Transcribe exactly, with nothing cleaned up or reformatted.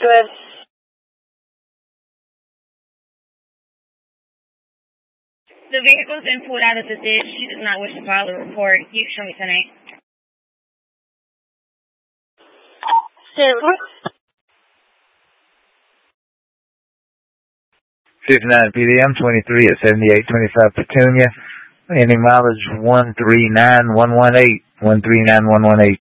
Good. The vehicle's been pulled out of the ditch. She does not wish to file a report. You can show me ten eight. fifty-nine P D M, twenty-three at seventy-eight twenty-five Petunia. Any mileage one three nine one one eight. one three nine one one eight.